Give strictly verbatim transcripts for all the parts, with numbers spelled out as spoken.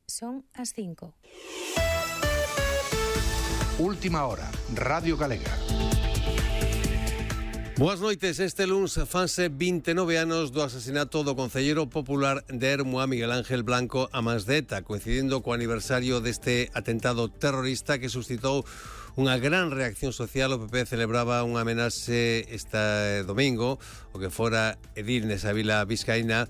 son as cinco. Última hora, Radio Galega. Boas noites. Este luns fanse vinte e nove anos do asasinato do concelleiro popular de Ermua, Miguel Ángel Blanco, a mans de ETA, coincidindo co aniversario deste atentado terrorista que suscitou unha gran reacción social. O P P celebraba unha homenaxe este domingo, o que fora edil nesa vila vizcaína,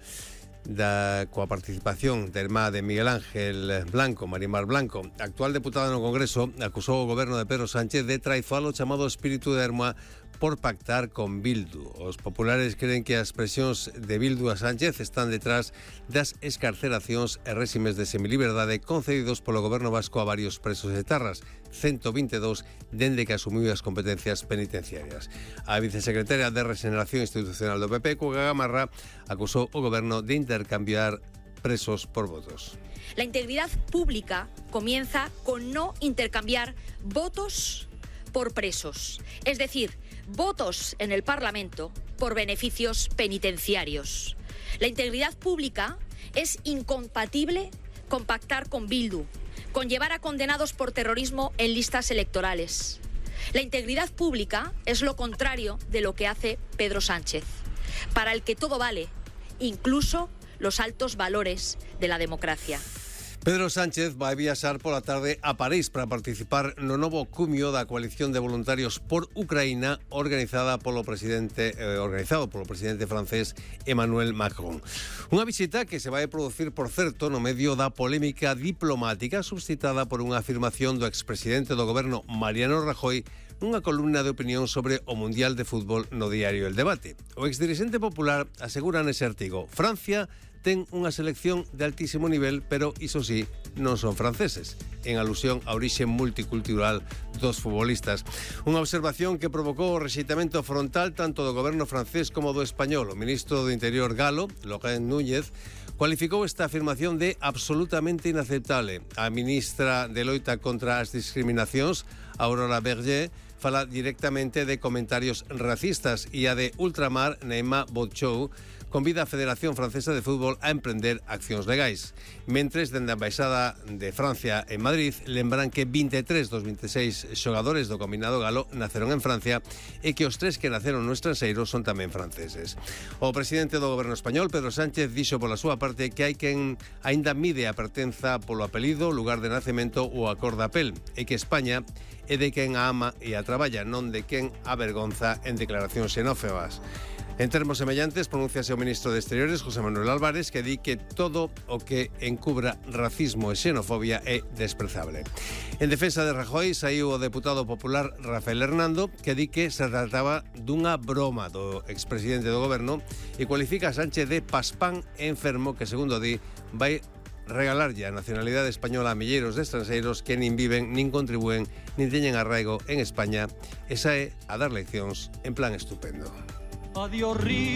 da coa participación da irmá de Miguel Ángel Blanco, Marimar Blanco. A actual deputada no Congreso acusou o goberno de Pedro Sánchez de traizoar o chamado espírito de Ermua por pactar con Bildu. Os populares creen que as presións de Bildu a Sánchez están detrás das escarceracións e réximes de semiliberdade concedidos polo goberno vasco a varios presos etarras, ciento vinte e dous dende que asumiu as competencias penitenciarias. A vicesecretaria de Regeneración Institucional do P P, Cuca Gamarra, acusou o goberno de intercambiar presos por votos. La integridad pública comienza con no intercambiar votos por presos, es decir, votos en el Parlamento por beneficios penitenciarios. La integridad pública es incompatible con pactar con Bildu, con llevar a condenados por terrorismo en listas electorales. La integridad pública es lo contrario de lo que hace Pedro Sánchez, para el que todo vale, incluso los altos valores de la democracia. Pedro Sánchez vai viaxar pola tarde a París para participar no novo cumio da coalición de voluntarios por Ucraína organizada polo presidente eh, organizado polo presidente francés Emmanuel Macron. Unha visita que se vai producir, por certo, no medio da polémica diplomática suscitada por unha afirmación do expresidente do goberno Mariano Rajoy nunha columna de opinión sobre o Mundial de Fútbol no diario El Debate. O exdirixente popular asegura nese artigo: Francia ten unha selección de altísimo nivel, pero iso sí, non son franceses, en alusión á orixe multicultural dos futbolistas. Unha observación que provocou o rexeitamento frontal tanto do goberno francés como do español. O ministro do Interior galo, Laurent Núñez, cualificou esta afirmación de absolutamente inaceptable. A ministra de loita contra as discriminacións, Aurora Berger, fala directamente de comentarios racistas, e a de Ultramar, Neima Botchou, convida a Federación Francesa de Fútbol a emprender accións legais. Mentres, dende a Embaixada de Francia en Madrid, lembran que vinte e tres dos vinte e seis xogadores do combinado galo naceron en Francia e que os tres que naceron no estranxeiro son tamén franceses. O presidente do goberno español, Pedro Sánchez, dixo pola súa parte que hai quen aínda mide a pertenza polo apelido, lugar de nacemento ou a cor da pel, e que España é de quen a ama e a traballa, non de quen a vergonza en declaracións xenófobas. En termos semellantes, pronúnciase o ministro de Exteriores, José Manuel Álvarez, que di que todo o que encubra racismo e xenofobia é desprezable. En defensa de Rajoy, saiu o deputado popular Rafael Hernando, que di que se trataba dunha broma do expresidente do goberno e cualifica a Sánchez de paspán enfermo que, segundo di, vai regalarlle a nacionalidade española a milleiros de estranxeiros que nin viven, nin contribúen, nin teñen arraigo en España. Esa é a dar leccións en plan estupendo. Adiós,